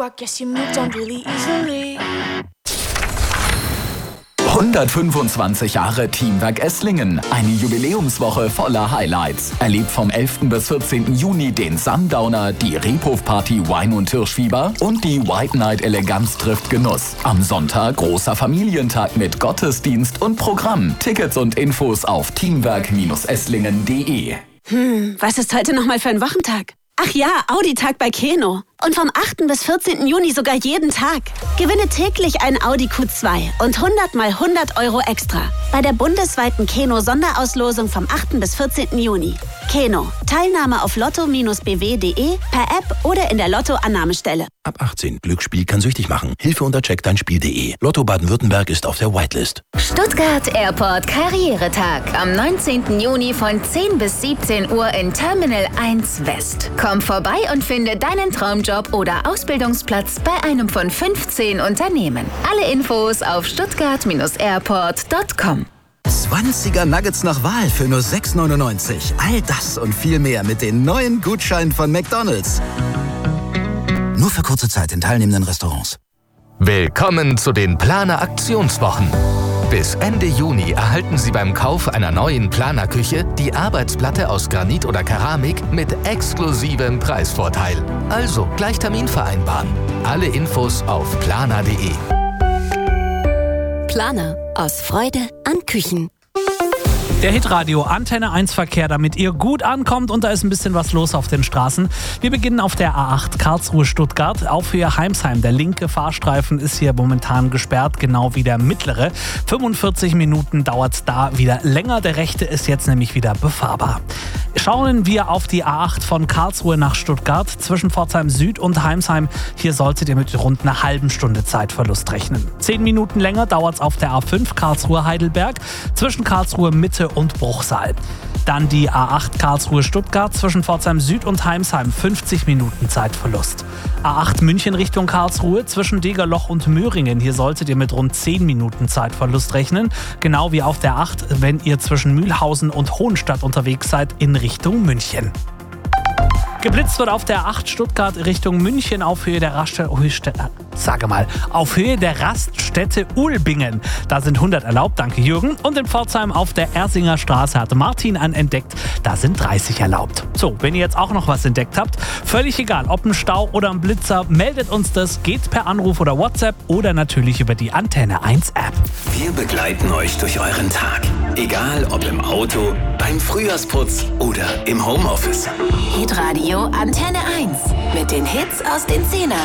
I guess you moved on really easily. 125 Jahre Teamwerk Esslingen. Eine Jubiläumswoche voller Highlights. Erlebt vom 11. bis 14. Juni den Sundowner, die Rebhof-Party Wein und Hirschfieber und die White Night Eleganz trifft Genuss. Am Sonntag großer Familientag mit Gottesdienst und Programm. Tickets und Infos auf teamwerk-esslingen.de. Was ist heute nochmal für ein Wochentag? Ach ja, Audi-Tag bei Keno. Und vom 8. bis 14. Juni sogar jeden Tag. Gewinne täglich einen Audi Q2 und 100 mal 100 Euro extra. Bei der bundesweiten Keno-Sonderauslosung vom 8. bis 14. Juni. Keno. Teilnahme auf lotto-bw.de, per App oder in der Lotto-Annahmestelle. Ab 18. Glücksspiel kann süchtig machen. Hilfe unter checkdeinspiel.de. Lotto Baden-Württemberg ist auf der Whitelist. Stuttgart Airport Karrieretag. Am 19. Juni von 10 bis 17 Uhr in Terminal 1 West. Komm vorbei und finde deinen Traumjob oder Ausbildungsplatz bei einem von 15 Unternehmen. Alle Infos auf stuttgart-airport.com. 20er Nuggets nach Wahl für nur 6,99. All das und viel mehr mit den neuen Gutscheinen von McDonald's. Nur für kurze Zeit in teilnehmenden Restaurants. Willkommen zu den Planer Aktionswochen. Bis Ende Juni erhalten Sie beim Kauf einer neuen Planerküche die Arbeitsplatte aus Granit oder Keramik mit exklusivem Preisvorteil. Also gleich Termin vereinbaren. Alle Infos auf planer.de. Planer. Aus Freude an Küchen. Der Hitradio Antenne 1 Verkehr, damit ihr gut ankommt und da ist ein bisschen was los auf den Straßen. Wir beginnen auf der A8 Karlsruhe-Stuttgart, auf Höhe Heimsheim. Der linke Fahrstreifen ist hier momentan gesperrt, genau wie der mittlere. 45 Minuten dauert es da wieder länger, der rechte ist jetzt nämlich wieder befahrbar. Schauen wir auf die A8 von Karlsruhe nach Stuttgart, zwischen Pforzheim Süd und Heimsheim. Hier solltet ihr mit rund einer halben Stunde Zeitverlust rechnen. 10 Minuten länger dauert es auf der A5 Karlsruhe-Heidelberg, zwischen Karlsruhe Mitte und Bruchsal. Dann die A8 Karlsruhe-Stuttgart, zwischen Pforzheim Süd und Heimsheim, 50 Minuten Zeitverlust. A8 München Richtung Karlsruhe, zwischen Degerloch und Möhringen. Hier solltet ihr mit rund 10 Minuten Zeitverlust rechnen. Genau wie auf der 8, wenn ihr zwischen Mühlhausen und Hohenstadt unterwegs seid in Richtung München. Geblitzt wird auf der 8 Stuttgart Richtung München auf Höhe der Raststätte Ulbingen. Da sind 100 erlaubt, danke Jürgen. Und in Pforzheim auf der Ersinger Straße hat Martin entdeckt, da sind 30 erlaubt. So, wenn ihr jetzt auch noch was entdeckt habt, völlig egal, ob ein Stau oder ein Blitzer, meldet uns das, geht per Anruf oder WhatsApp oder natürlich über die Antenne 1 App. Wir begleiten euch durch euren Tag. Egal ob im Auto, beim Frühjahrsputz oder im Homeoffice. Hitradio Antenne 1 mit den Hits aus den 10er